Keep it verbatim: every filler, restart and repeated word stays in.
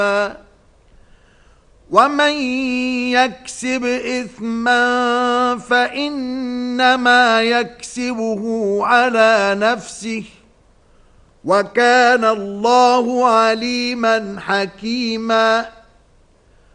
ومن يكسب إثما فإنما يكسبه على نفسه وكان الله عليما حكيما